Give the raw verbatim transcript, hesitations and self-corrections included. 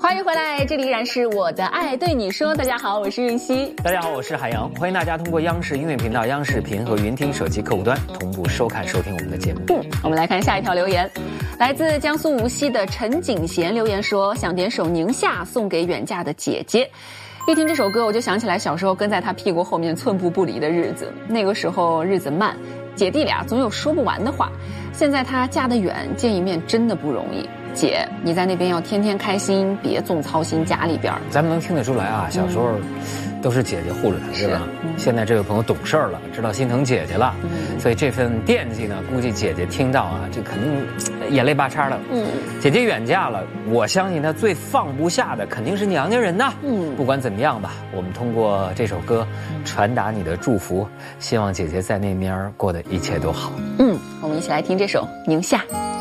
欢迎回来，这里依然是我的爱对你说。大家好，我是韵熙。 大家好，我是海洋。欢迎大家通过央视音乐频道、央视频和云听手机客户端同步收看收听我们的节目。 嗯，我们来看下一条留言，来自江苏无锡的陈景贤留言说，想点首《宁夏》送给远嫁的姐姐。一听这首歌，我就想起来小时候跟在她屁股后面寸步不离的日子。那个时候日子慢，姐弟俩总有说不完的话。现在她嫁得远，见一面真的不容易。姐，你在那边要天天开心，别总操心家里边。 咱们能听得出来啊，小时候都是姐姐护着他，对吧？嗯、现在这位朋友懂事了，知道心疼姐姐了，嗯、所以这份惦记呢，估计姐姐听到啊，这肯定眼泪巴叉了。嗯，姐姐远嫁了，我相信她最放不下的肯定是娘家人呐。嗯，不管怎么样吧，我们通过这首歌传达你的祝福，希望姐姐在那边过得一切都好。 嗯，我们一起来听这首《宁夏》。